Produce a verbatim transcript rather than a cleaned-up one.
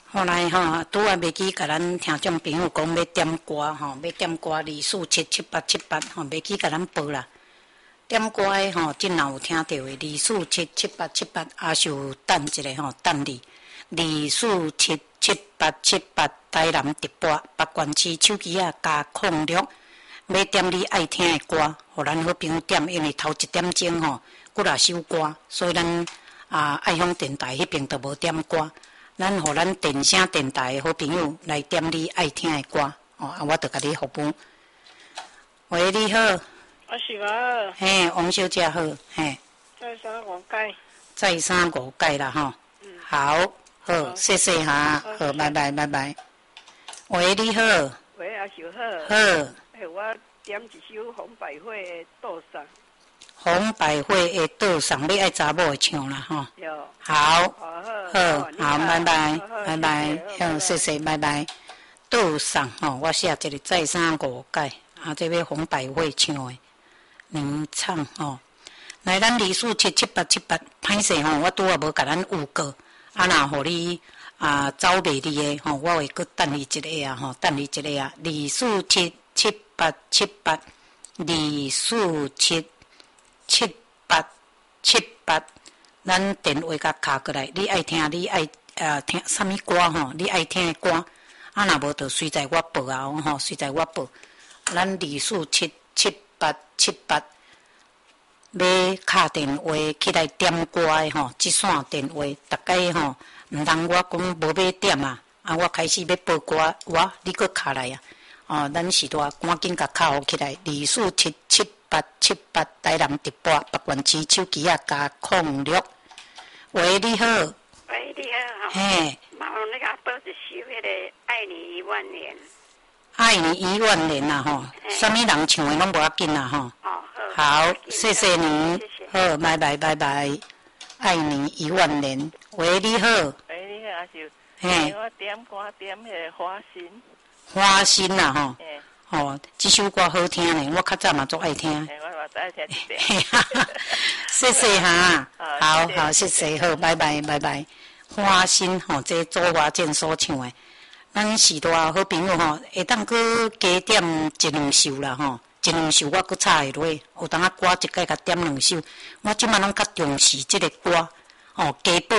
后来吼，拄啊袂记甲咱听众朋友讲要点歌吼，要点歌二四七七八七八吼，袂记甲咱报啦。点歌诶吼，真若有听到诶，二四七七八七八，也是有等一个吼，等你。二四七七八七八，台南直播北关市手机啊加空六，要点你爱听诶歌，互咱好朋友点，因为头一点钟吼，几若首歌，所以咱啊爱向电台迄边都无点歌。咱互咱电声电台的好朋友来点你爱听的歌，哦，啊，我着甲你服务。喂，你好。 我是我。 嘿，王小姐好，嘿。 再三五届。 再三五届啦，吼。嗯。好，好，谢谢哈，好，拜拜，拜拜。喂，你好。 喂，阿秀好。 好。 诶，我点一首红百惠的《道上》。 红百惠的道上，你爱查某会唱啦，吼。 有。 好。 好， 好，好，拜拜，拜拜，好，谢谢，拜拜。道上吼，我写一个再三五届，啊，这要红百惠唱的，能唱吼。来，咱二四七七八七八，歹势吼，我拄啊无甲咱有过，啊，若互你啊走袂离的吼，我会搁等你一个啊，吼，等你一个啊，二四七七八七八，二四七。七八七八，咱电话甲卡过来。你爱听，你爱呃听什么歌吼？你爱听的歌，啊，若无就随在我报啊吼，随在我报。咱二四七七八七八，要敲电话起来点歌的吼，即线电话，大概吼，毋通我讲无要点啊，啊，我开始要报歌，我你搁敲来啊，哦，咱时代赶紧甲敲好起来，二四七七。八七八台南直播北关市手机啊加空六。喂，你好。 喂，你好。 嘿。 麻烦那个报一首迄个《爱你一万年》。 爱你一万年呐吼，什么人唱的拢无要紧啦吼。 哦， 好。好，谢谢你。 谢谢。 好，拜拜拜拜。爱你一万年。喂，你好。 喂，你好，阿秀。 嘿。 我点歌点迄个花心。 花心呐吼。 嘿。 哦，这首歌好听呢，我较早嘛足爱听。 哎，我嘛最爱听一点。谢谢哈，好好谢谢，好，拜拜拜拜。花心吼，这周华健所唱的，咱时代好朋友吼，会当去加点一两首啦吼，一两首我搁插下落，有当啊歌一届甲点两首，我即马拢较重视即个歌，哦，加报。